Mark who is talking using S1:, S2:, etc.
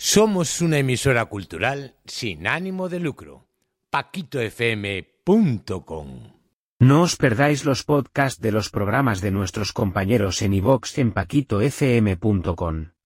S1: Somos una emisora cultural sin ánimo de lucro. paquitofm.com.
S2: No os perdáis los podcasts de los programas de nuestros compañeros en iVoox en paquitofm.com.